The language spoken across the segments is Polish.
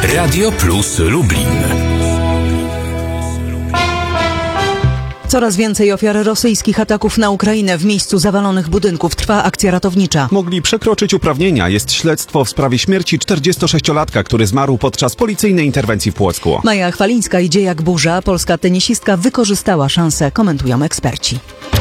Radio Plus Lublin. Coraz więcej ofiar rosyjskich ataków na Ukrainę. W miejscu zawalonych budynków trwa akcja ratownicza. Mogli przekroczyć uprawnienia. Jest śledztwo w sprawie śmierci 46-latka, który zmarł podczas policyjnej interwencji w Płocku. Maja Chwalińska idzie jak burza. Polska tenisistka wykorzystała szansę, komentują eksperci.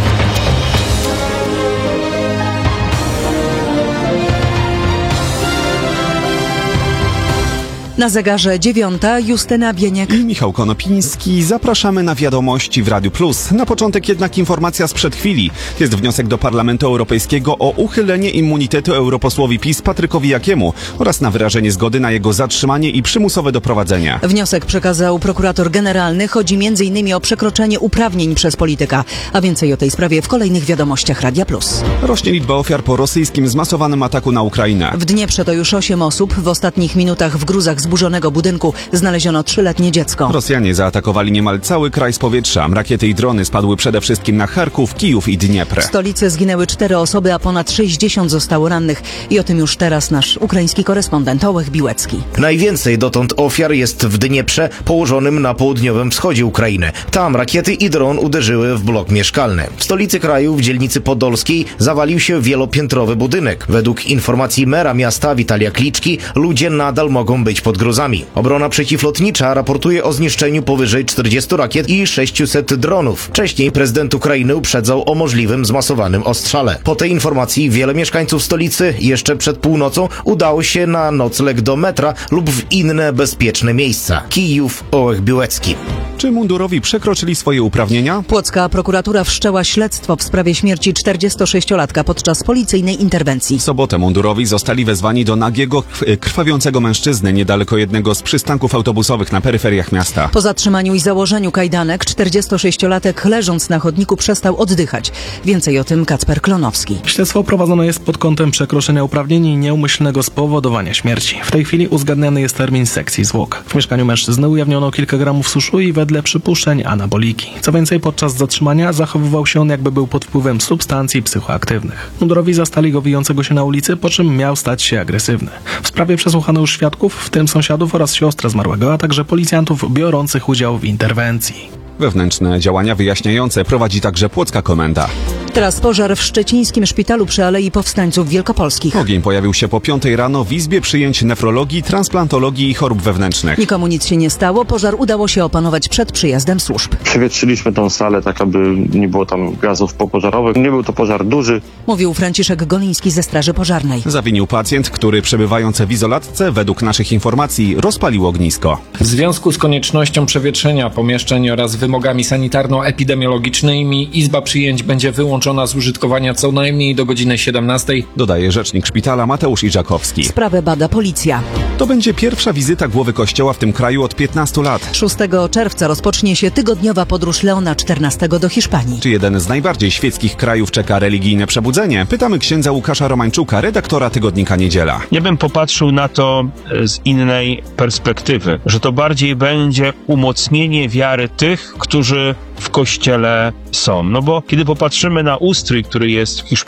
Na zegarze 9, Justyna Bieniek i Michał Konopiński. Zapraszamy na wiadomości w Radiu Plus. Na początek jednak informacja sprzed chwili. Jest wniosek do Parlamentu Europejskiego o uchylenie immunitetu europosłowi PiS Patrykowi Jakiemu oraz na wyrażenie zgody na jego zatrzymanie i przymusowe doprowadzenie. Wniosek przekazał prokurator generalny. Chodzi m.in. o przekroczenie uprawnień przez polityka. A więcej o tej sprawie w kolejnych wiadomościach Radia Plus. Rośnie liczba ofiar po rosyjskim zmasowanym ataku na Ukrainę. W Dnieprze to już 8 osób. W ostatnich minutach w gruzach zburzonego budynku znaleziono 3-letnie dziecko. Rosjanie zaatakowali niemal cały kraj z powietrza. Rakiety i drony spadły przede wszystkim na Charków, Kijów i Dniepr. W stolicy zginęły 4 osoby, a ponad 60 zostało rannych. I o tym już teraz nasz ukraiński korespondent Ołech Biłecki. Najwięcej dotąd ofiar jest w Dnieprze, położonym na południowym wschodzie Ukrainy. Tam rakiety i dron uderzyły w blok mieszkalny. W stolicy kraju, w dzielnicy podolskiej, zawalił się wielopiętrowy budynek. Według informacji mera miasta Witalia Kliczki, ludzie nadal mogą być pod grozami. Obrona przeciwlotnicza raportuje o zniszczeniu powyżej 40 rakiet i 600 dronów. Wcześniej prezydent Ukrainy uprzedzał o możliwym zmasowanym ostrzale. Po tej informacji wiele mieszkańców stolicy jeszcze przed północą udało się na nocleg do metra lub w inne bezpieczne miejsca. Kijów, Ołech Biłecki. Czy mundurowi przekroczyli swoje uprawnienia? Płocka prokuratura wszczęła śledztwo w sprawie śmierci 46-latka podczas policyjnej interwencji. W sobotę mundurowi zostali wezwani do nagiego, krwawiącego mężczyzny niedaleko jednego z przystanków autobusowych na peryferiach miasta. Po zatrzymaniu i założeniu kajdanek 46-latek leżąc na chodniku przestał oddychać. Więcej o tym Kacper Klonowski. Śledztwo prowadzone jest pod kątem przekroczenia uprawnień i nieumyślnego spowodowania śmierci. W tej chwili uzgadniany jest termin sekcji zwłok. W mieszkaniu mężczyzny ujawniono kilka gramów suszu i wedle przypuszczeń anaboliki. Co więcej, podczas zatrzymania zachowywał się on, jakby był pod wpływem substancji psychoaktywnych. Mundurowi zastali go wijącego się na ulicy, po czym miał stać się agresywny. W sprawie przesłuchano już świadków, w tym sąsiadów oraz siostrę zmarłego, a także policjantów biorących udział w interwencji. Wewnętrzne działania wyjaśniające prowadzi także Płocka Komenda. Teraz pożar w szczecińskim szpitalu przy Alei Powstańców Wielkopolskich. Ogień pojawił się po 5 rano w Izbie Przyjęć Nefrologii, Transplantologii i Chorób Wewnętrznych. Nikomu nic się nie stało. Pożar udało się opanować przed przyjazdem służb. Przewietrzyliśmy tą salę tak, aby nie było tam gazów popożarowych. Nie był to pożar duży. Mówił Franciszek Goliński ze Straży Pożarnej. Zawinił pacjent, który przebywając w izolatce, według naszych informacji, rozpalił ognisko. W związku z koniecznością przewietrzenia pomieszczeń oraz wymogami sanitarno-epidemiologicznymi Izba Przyjęć będzie wyłączona z użytkowania co najmniej do godziny 17. Dodaje rzecznik szpitala Mateusz Iżakowski. Sprawę bada policja. To będzie pierwsza wizyta głowy kościoła w tym kraju od 15 lat. 6 czerwca rozpocznie się tygodniowa podróż Leona XIV do Hiszpanii. Czy jeden z najbardziej świeckich krajów czeka religijne przebudzenie? Pytamy księdza Łukasza Romańczuka, redaktora tygodnika Niedziela. Ja bym popatrzył na to z innej perspektywy, że to bardziej będzie umocnienie wiary tych, którzy w kościele są. No bo kiedy popatrzymy na ustrój, który jest w Hiszpanii,